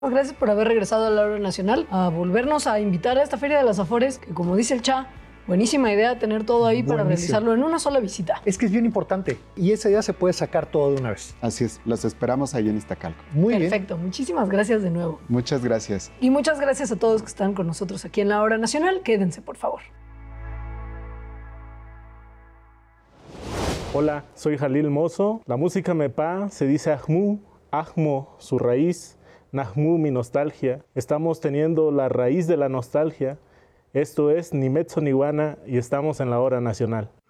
Gracias por haber regresado a la hora nacional, a volvernos a invitar a esta Feria de las Afores, que como dice el Cha, buenísima idea tener todo ahí para realizarlo en una sola visita. Es que es bien importante y esa idea se puede sacar todo de una vez. Así es, los esperamos ahí en Iztacalco. Muy bien. Perfecto, muchísimas gracias de nuevo. Muchas gracias. Y muchas gracias a todos que están con nosotros aquí en la hora nacional. Quédense, por favor. Hola, soy Jalil Mozo. La música mepa se dice Ajmu, Ajmo, su raíz, Najmu, mi nostalgia. Estamos teniendo la raíz de la nostalgia. Esto es Nimetzo Niwana y estamos en la hora nacional.